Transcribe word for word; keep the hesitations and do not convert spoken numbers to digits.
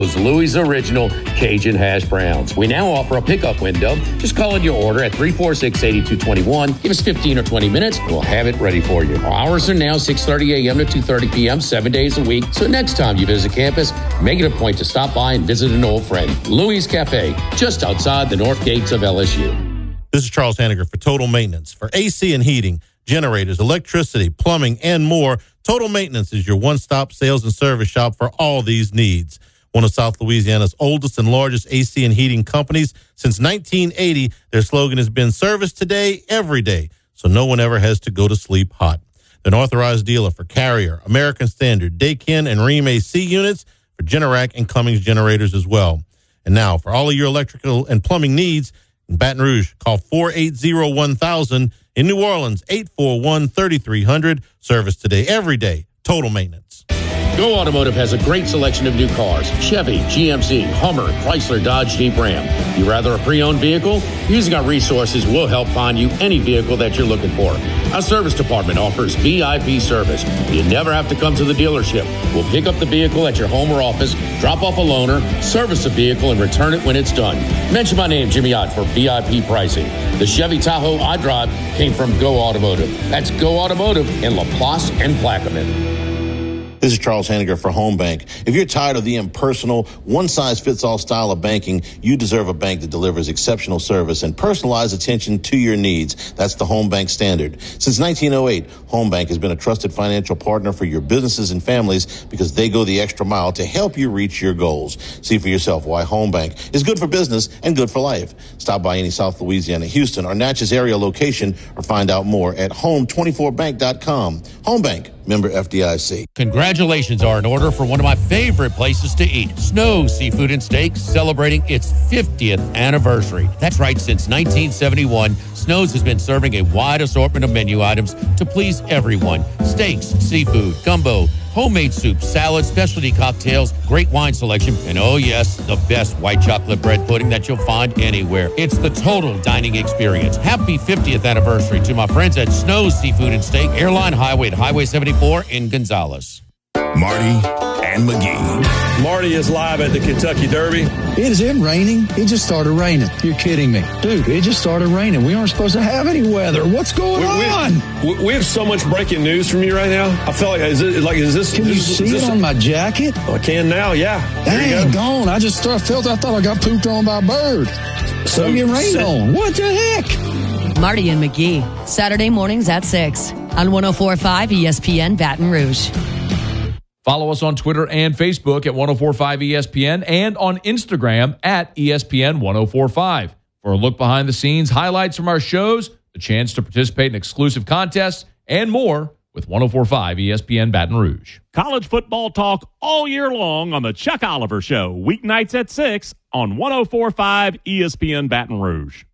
Those Louis Original Cajun Hash Browns. We now offer a pickup window. Just call in your order at three four six, eight two two one. Give us fifteen or twenty minutes, and we'll have it ready for you. Our hours are now six thirty a.m. to two thirty p.m., seven days a week. So next time you visit campus, make it a point to stop by and visit an old friend. Louis Cafe, just outside the north gates of L S U. This is Charles Hanniger for Total Maintenance. For A C and heating, generators, electricity, plumbing, and more, Total Maintenance is your one-stop sales and service shop for all these needs. One of South Louisiana's oldest and largest A C and heating companies. Since nineteen eighty, their slogan has been service today, every day, so no one ever has to go to sleep hot. They're an authorized dealer for Carrier, American Standard, Daikin, and Rheem A C units, for Generac and Cummins generators as well. And now, for all of your electrical and plumbing needs, in Baton Rouge, call four eight zero, one thousand. In New Orleans, eight four one, three three zero zero. Service today, every day. Total Maintenance. Go Automotive has a great selection of new cars. Chevy, G M C, Hummer, Chrysler, Dodge, Jeep, Ram. You rather a pre-owned vehicle? Using our resources will help find you any vehicle that you're looking for. Our service department offers V I P service. You never have to come to the dealership. We'll pick up the vehicle at your home or office, drop off a loaner, service the vehicle, and return it when it's done. Mention my name, Jimmy Ott, for V I P pricing. The Chevy Tahoe I drive came from Go Automotive. That's Go Automotive in LaPlace and Plaquemine. This is Charles Hanniger for Home Bank. If you're tired of the impersonal, one-size-fits-all style of banking, you deserve a bank that delivers exceptional service and personalized attention to your needs. That's the Home Bank standard. Since nineteen oh eight, Home Bank has been a trusted financial partner for your businesses and families because they go the extra mile to help you reach your goals. See for yourself why Home Bank is good for business and good for life. Stop by any South Louisiana, Houston, or Natchez area location or find out more at home twenty-four bank dot com. Home Bank, member F D I C. Congratulations are in order for one of my favorite places to eat, Snow Seafood and Steaks, celebrating its fiftieth anniversary. That's right, since nineteen seventy-one, Snow's has been serving a wide assortment of menu items to please everyone. Steaks, seafood, gumbo, homemade soup, salads, specialty cocktails, great wine selection, and oh yes, the best white chocolate bread pudding that you'll find anywhere. It's the total dining experience. Happy fiftieth anniversary to my friends at Snow's Seafood and Steak, Airline Highway at Highway seventy-four in Gonzales. Marty and McGee. Marty is live at the Kentucky Derby. Is it raining? It just started raining. You're kidding me. Dude, it just started raining. We aren't supposed to have any weather. What's going we, on? We, we have so much breaking news from you right now. I feel like, is it like, is this? Can is, you see is this it on a, my jacket? I can now, yeah. Dang, gone. I just started, felt, I thought I got pooped on by a bird. So you get rained so, on. What the heck? Marty and McGee, Saturday mornings at six on one oh four point five E S P N Baton Rouge. Follow us on Twitter and Facebook at one oh four point five E S P N and on Instagram at E S P N one oh four point five. For a look behind the scenes, highlights from our shows, the chance to participate in exclusive contests, and more with one oh four point five E S P N Baton Rouge. College football talk all year long on the Chuck Oliver Show, weeknights at six on one oh four point five E S P N Baton Rouge.